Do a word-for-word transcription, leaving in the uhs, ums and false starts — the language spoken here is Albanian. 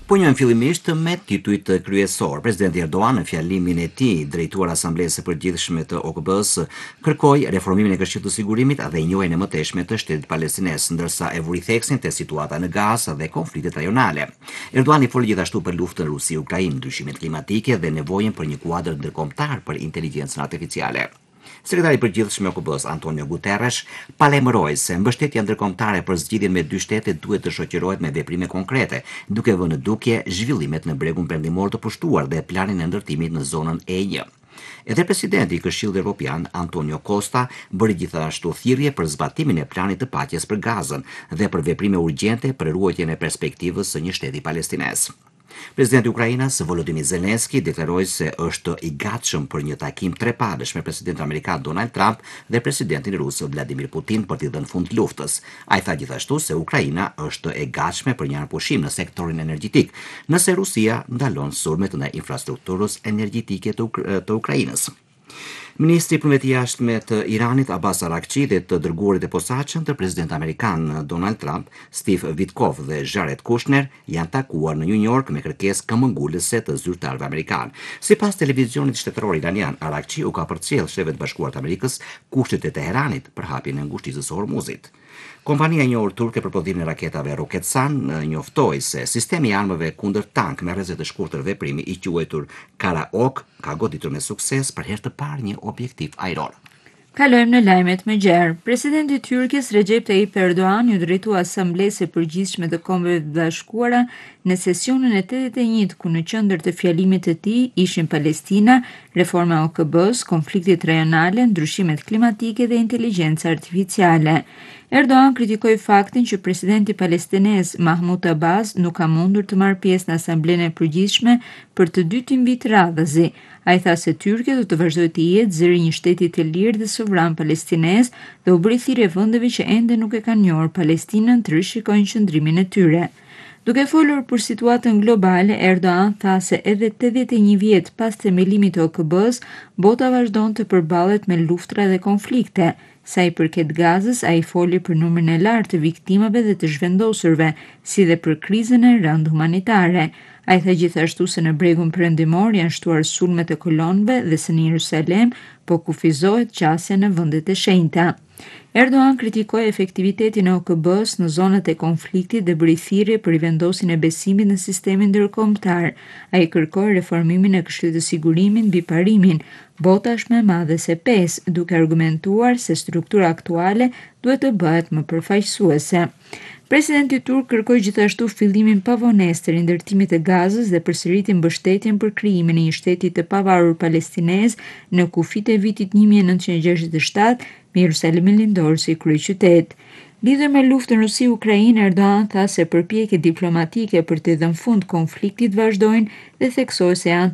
Po njën fillimisht me titujt kryesor, presidenti Erdogan në fjalimin e tij drejtuar Asamblesë së Përgjithshme të O K B-s kërkoi reformimin e Këshillit të Sigurimit dhe njohjen e mëtejshme të shtetit palestines, ndërsa e vuri theksin te situata në Gazë dhe konfliktet rajonale. Erdogan i foli gjithashtu për luftën Rusi-Ukrainë, ndryshimet klimatike dhe nevojën për një kuadër ndërkombëtar për inteligjencën artificiale. Sekretari i përgjithshëm i O K B-s Antonio Guterres palemëroi se mbështetja ndërkombëtare për zgjidhjen me dy shtete duhet të shoqërohet me veprime konkrete, duke vënë në dukje zhvillimet në bregun perëndimor të pushtuar dhe planin e ndërtimit në zonën E një. Edhe presidenti i Këshillit Evropian Antonio Costa bëri gjithashtu thirrje për zbatimin e planit të paqes për Gazën dhe për veprime urgjente për ruajtjen e perspektivës së një shteti palestines. Presidenti i Ukrainës Volodymyr Zelensky deklaroi se është i gatshëm për një takim trepadësh me presidentin amerikan Donald Trump dhe presidentin rus Vladimir Putin për t'i dhënë fund luftës. Ai tha gjithashtu se Ukraina është e gatshme për një anëpushim në sektorin energjetik, nëse Rusia ndalon sulmet ndaj infrastrukturës energjetike të, Uk të Ukrainës. Ministri i Punëve të Jashtme të Iranit Abbas Araghchi dhe të dërguarit e posaçëm të presidentit amerikan Donald Trump, Steve Witkoff dhe Jared Kushner janë takuar në New York me kërkesë këmbëngulëse të zyrtarëve amerikan. Sipas televizionit shtetëror iranian, Araghchi u ka përcjell Shteve të Bashkuara të Amerikës kushtet e Teheranit për hapjen e ngushtisë së Hormuzit. Kompania e njohur turke për prodhimin e raketave Roketsan njoftoi se sistemi i armëve kundër tank me rrezet të shkurtër veprimi i quajtur Karaok ka goditur me sukses për herë të parë një objektiv ajror. Kalojmë në lajmet më gjerë. Presidenti i Tyrkisë Recep Tayyip Erdogan ju drejtua Asamblesë së Përgjithshme të Kombeve të Bashkuara në sesionin e tetëdhjetë e një, ku në qendër të fjalimit të tij ishin Palestina, reforma e O K B-s, konfliktet rajonale, ndryshimet klimatike dhe inteligjenca artificiale. Erdogan kritikoi faktin që presidenti palestinez Mahmud Abbas nuk ka mundur të marrë pjesë në Asamblenë e Përgjithshme për të dytin vit radhëzi. Ai tha se Tyrkia do të vazhdojë të jetë zëri i një shteti të lirë dhe sovran palestinez dhe u bëri thirrje vendeve që ende nuk e kanë njohur Palestinën të rishikojnë qëndrimin e tyre. Duke folur për situatën globale, Erdogan tha se edhe tetëdhjetë e një vjet pas themelimit të O K B-s, bota vazhdon të përballet me luftra dhe konflikte. Sa i përket Gazës, ai foli për numrin e lartë të viktimave dhe të zhvendosurve, si dhe për krizën e rëndë humanitare. Ai tha gjithashtu se në bregun perëndimor janë shtuar sulmet e kolonëve dhe se në Jerusalem po kufizohet qasja në vendet e shenjta. Erdogan kritikoi efektivitetin e O K B-s në zonat e konfliktit dhe bëri thirrje për rivendosjen e besimit në sistemin ndërkombëtar. Ai kërkoi reformimin e Këshillit të Sigurimit mbi parimin "Bota është më e madhe se pesë", duke argumentuar se struktura aktuale duhet të bëhet më përfaqësuese. Presidenti turk kërkoi gjithashtu fillimin pavonesë të rindërtimit të Gazës dhe përsëriti mbështetjen për krijimin e një shteti të pavarur palestinez në kufit e vitit një mijë e nëntëqind e gjashtëdhjetë e shtatë me Jerusalemin lindor si kryeqytet. Lidhur me luftën Rusi-Ukrainë, Erdogan tha se përpjekjet diplomatike për të dhënë fund konfliktit vazhdojnë dhe theksoi se janë